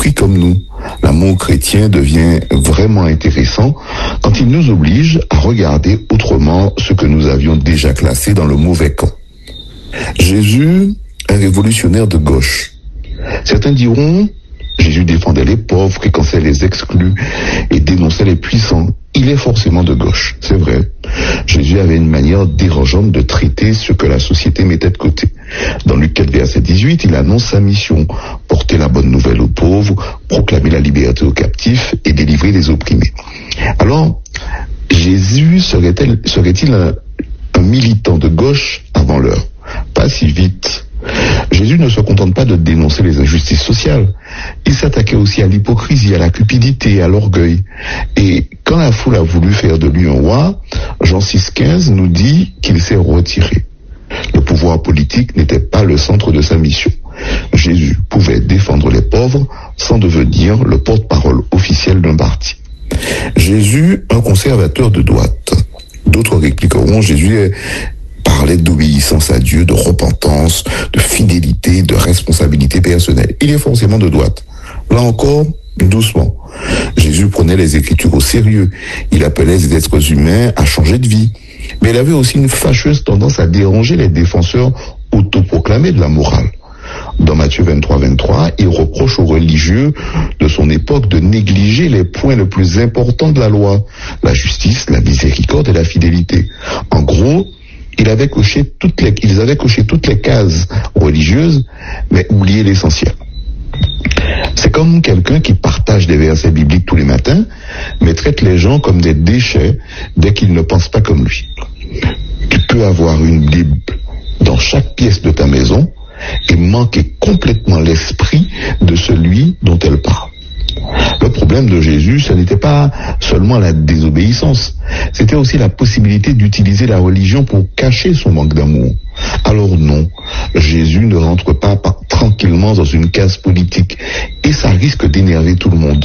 écrit comme nous. L'amour chrétien devient vraiment intéressant quand il nous oblige à regarder autrement ce que nous avions déjà classé dans le mauvais camp. Jésus, un révolutionnaire de gauche. Certains diront, Jésus défendait les pauvres, fréquentait les exclus et dénonçait les puissants. Il est forcément de gauche, c'est vrai. Jésus avait une manière dérangeante de traiter ce que la société mettait de côté. Dans Luc 4, verset 18, il annonce sa mission: porter la bonne nouvelle aux pauvres, proclamer la liberté aux captifs et délivrer les opprimés. Alors, Jésus serait-il un militant de gauche avant l'heure? Pas si vite. Jésus ne se contente pas de dénoncer les injustices sociales. Il s'attaquait aussi à l'hypocrisie, à la cupidité, à l'orgueil. Et quand la foule a voulu faire de lui un roi, Jean 6,15 nous dit qu'il s'est retiré. Le pouvoir politique n'était pas le centre de sa mission. Jésus pouvait défendre les pauvres sans devenir le porte-parole officiel d'un parti. Jésus, un conservateur de droite. D'autres répliqueront, Jésus parlait d'obéissance à Dieu, de repentance, de fidélité, de responsabilité personnelle. Il est forcément de droite. Là encore, doucement. Jésus prenait les Écritures au sérieux. Il appelait les êtres humains à changer de vie. Mais il avait aussi une fâcheuse tendance à déranger les défenseurs autoproclamés de la morale. Dans Matthieu 23, il reproche aux religieux de son époque de négliger les points les plus importants de la loi: la justice, la miséricorde et la fidélité. En gros, ils avaient coché toutes les cases religieuses, mais oublié l'essentiel. C'est comme quelqu'un qui partage des versets bibliques tous les matins, mais traite les gens comme des déchets dès qu'ils ne pensent pas comme lui. Tu peux avoir une Bible dans chaque pièce de ta maison et manquer complètement l'esprit de celui dont elle parle. Le problème de Jésus, ce n'était pas seulement la désobéissance, c'était aussi la possibilité d'utiliser la religion pour cacher son manque d'amour. Alors non, Jésus ne rentre pas tranquillement dans une case politique, et ça risque d'énerver tout le monde.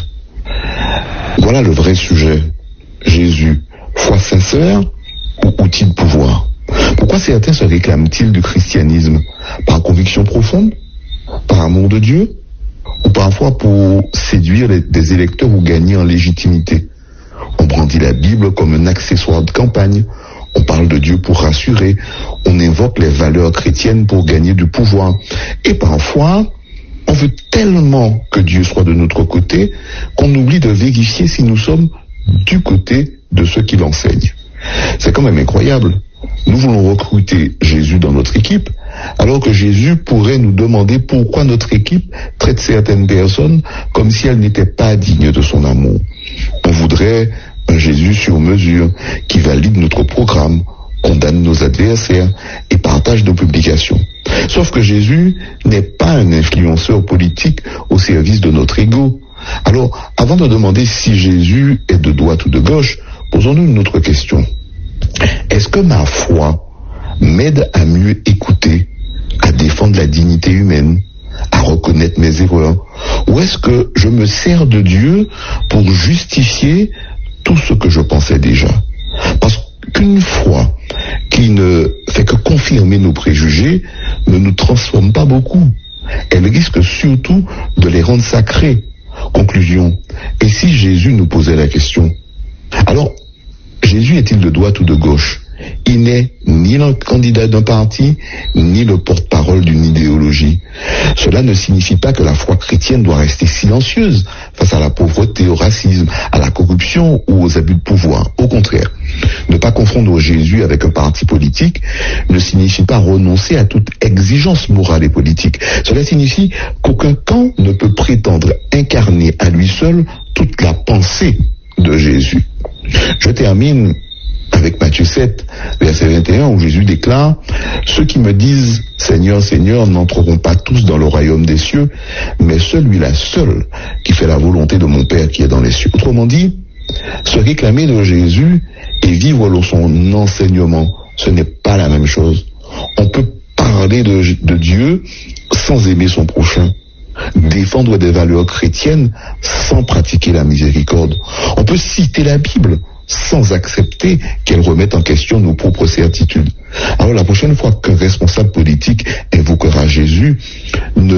Voilà le vrai sujet. Jésus, foi sincère ou outil de pouvoir? Pourquoi certains se réclament-ils du christianisme? Par conviction profonde? Par amour de Dieu? Ou parfois pour séduire des électeurs ou gagner en légitimité? On brandit la Bible comme un accessoire de campagne. On parle de Dieu pour rassurer. On invoque les valeurs chrétiennes pour gagner du pouvoir. Et parfois, on veut tellement que Dieu soit de notre côté qu'on oublie de vérifier si nous sommes du côté de ceux qui l'enseignent. C'est quand même incroyable. Nous voulons recruter Jésus dans notre équipe, alors que Jésus pourrait nous demander pourquoi notre équipe traite certaines personnes comme si elles n'étaient pas dignes de son amour. On voudrait un Jésus sur mesure qui valide notre programme, condamne nos adversaires et partage nos publications. Sauf que Jésus n'est pas un influenceur politique au service de notre ego. Alors, avant de demander si Jésus est de droite ou de gauche, posons-nous une autre question. Est-ce que ma foi m'aide à mieux écouter, à défendre la dignité humaine, à reconnaître mes erreurs? Ou est-ce que je me sers de Dieu pour justifier tout ce que je pensais déjà? Parce qu'une foi qui ne fait que confirmer nos préjugés ne nous transforme pas beaucoup. Elle risque surtout de les rendre sacrés. Conclusion. Et si Jésus nous posait la question? Alors, Jésus est-il de droite ou de gauche? Il n'est ni le candidat d'un parti, ni le porte-parole d'une idéologie. Cela ne signifie pas que la foi chrétienne doit rester silencieuse face à la pauvreté, au racisme, à la corruption ou aux abus de pouvoir. Au contraire, ne pas confondre Jésus avec un parti politique ne signifie pas renoncer à toute exigence morale et politique. Cela signifie qu'aucun camp ne peut prétendre incarner à lui seul toute la pensée de Jésus. Je termine avec Matthieu 7, verset 21, où Jésus déclare: « Ceux qui me disent « Seigneur, Seigneur » n'entreront pas tous dans le royaume des cieux, mais celui-là seul qui fait la volonté de mon Père qui est dans les cieux. » Autrement dit, se réclamer de Jésus et vivre son enseignement, ce n'est pas la même chose. On peut parler de Dieu sans aimer son prochain, défendre des valeurs chrétiennes sans pratiquer la miséricorde. On peut citer la Bible sans accepter qu'elle remette en question nos propres certitudes. Alors la prochaine fois qu'un responsable politique évoquera Jésus, ne